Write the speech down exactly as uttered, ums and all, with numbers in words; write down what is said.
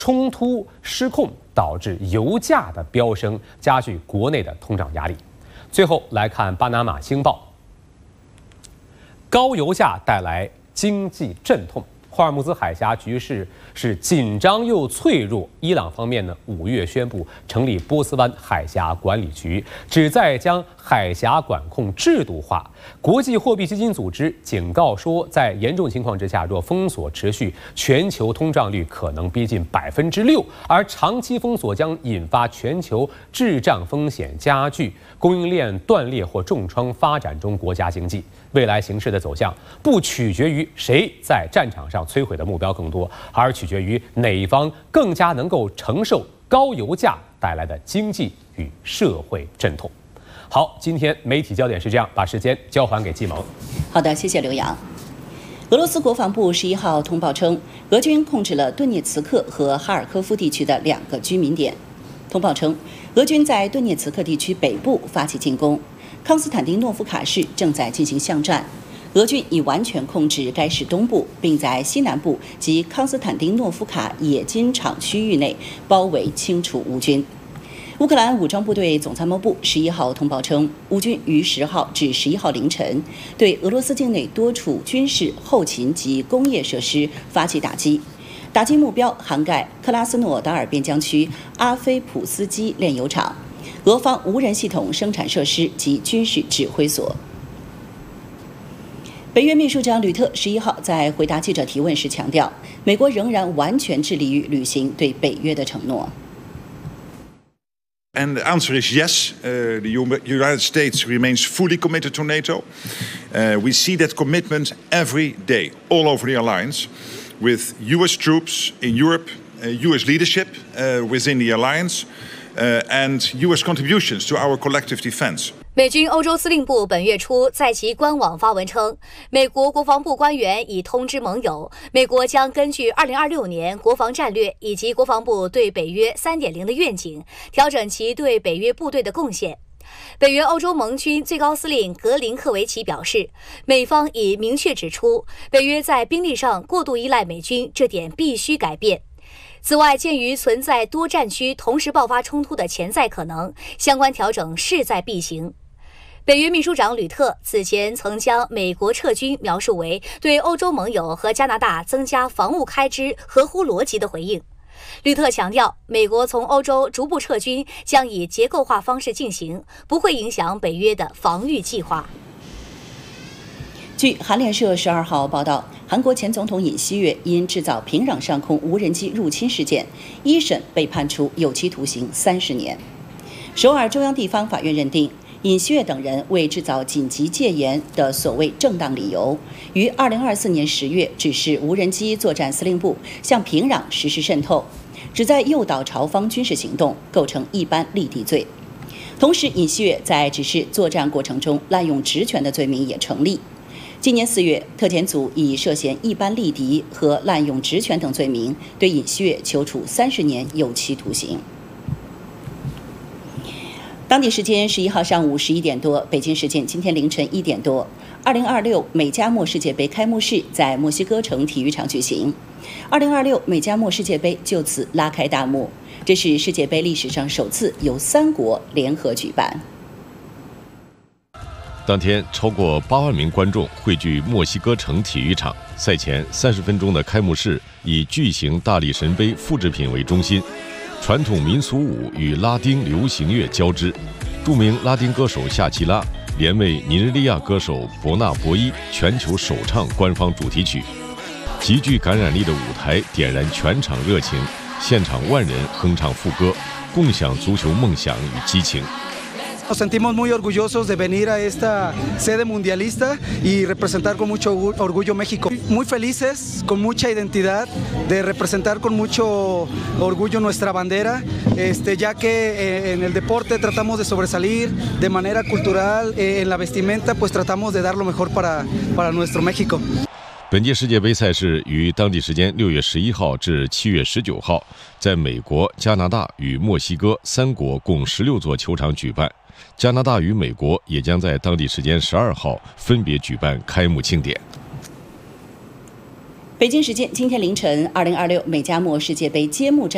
冲突失控，导致油价的飙升，加剧国内的通胀压力。最后来看巴拿马星报，高油价带来经济阵痛。 霍尔木兹海峡局势是紧张又脆弱。伊朗方面呢，五月宣布成立波斯湾海峡管理局，旨在将海峡管控制度化。国际货币基金组织警告说，在严重情况之下，若封锁持续，全球通胀率可能逼近百分之六，而长期封锁将引发全球滞胀风险加剧，供应链断裂或重创发展中国家经济。 未来形势的走向不取决于谁在战场上摧毁的目标更多，而取决于哪一方更加能够承受高油价带来的经济与社会阵痛。好，今天媒体焦点是这样，把时间交还给季萌。 好的，谢谢刘洋。俄罗斯国防部十一号通报称，俄军控制了顿涅茨克和哈尔科夫地区的两个居民点。通报称，俄军在顿涅茨克地区北部发起进攻。 康斯坦丁诺夫卡市正在进行巷战，俄军已完全控制该市东部，并在西南部及康斯坦丁诺夫卡冶金厂区域内包围清除乌军。乌克兰武装部队总参谋部十一号通报称，乌军于十号至十一号凌晨对俄罗斯境内多处军事、后勤及工业设施发起打击，打击目标涵盖克拉斯诺达尔边疆区阿菲普斯基炼油厂。 俄方无人系统生产设施及军事指挥所。北约秘书长吕特十一号在回答记者提问时强调，美国仍然完全致力于履行对北约的承诺。 And the answer is yes. Uh, the United States remains fully committed to NATO. Uh, we see that commitment every day, all over the alliance, with U S troops in Europe, uh, U S leadership uh, within the alliance. Uh, and U S contributions to our collective defense. 美军欧洲司令部本月初在其官网发文称，美国国防部官员已通知盟友，美国将根据二零二六年国防战略以及国防部对北约 三点零 的愿景，调整其对北约部队的贡献。北约欧洲盟军最高司令格林克维奇表示，美方已明确指出，北约在兵力上过度依赖美军，这点必须改变。 此外，鉴于存在多战区同时爆发冲突的潜在可能，相关调整势在必行。北约秘书长吕特此前曾将美国撤军描述为对欧洲盟友和加拿大增加防务开支合乎逻辑的回应。吕特强调，美国从欧洲逐步撤军将以结构化方式进行，不会影响北约的防御计划。 据韩联社十二号报道，韩国前总统尹锡悦因制造平壤上空无人机入侵事件，一审被判处有期徒刑三十年。首尔中央地方法院认定，尹锡悦等人为制造紧急戒严的所谓正当理由，于二零二四年十月指示无人机作战司令部向平壤实施渗透，旨在诱导朝方军事行动，构成一般利敌罪。同时，尹锡悦在指示作战过程中滥用职权的罪名也成立。 今年四月，特遣组以涉嫌一般利敌和滥用职权等罪名，对尹锡悦求处三十年有期徒刑。当地时间十一号上午十一点多，北京时间今天凌晨一点多，二零二六美加墨世界杯开幕式在墨西哥城体育场举行。二零二六美加墨世界杯就此拉开大幕，这是世界杯历史上首次由三国联合举办。 当天，超过八万名观众汇聚墨西哥城体育场。赛前三十分钟的开幕式以巨型大力神杯复制品为中心，传统民俗舞与拉丁流行乐交织。著名拉丁歌手夏奇拉连为尼日利亚歌手伯纳博伊全球首唱官方主题曲。极具感染力的舞台点燃全场热情，现场万人哼唱副歌，共享足球梦想与激情。 Nos sentimos muy orgullosos de venir a esta sede mundialista y representar con mucho orgullo México. Muy felices, con mucha identidad, de representar con mucho orgullo nuestra bandera, este, ya que en el deporte tratamos de sobresalir, de manera cultural, en la vestimenta pues tratamos de dar lo mejor para, para nuestro México. 本届世界杯赛事于当地时间六月十一号至七月十九号，在美国、加拿大与墨西哥三国共十六座球场举办。加拿大与美国也将在当地时间十二号分别举办开幕庆典。 北京时间今天凌晨，二零二六美加墨世界杯揭幕战。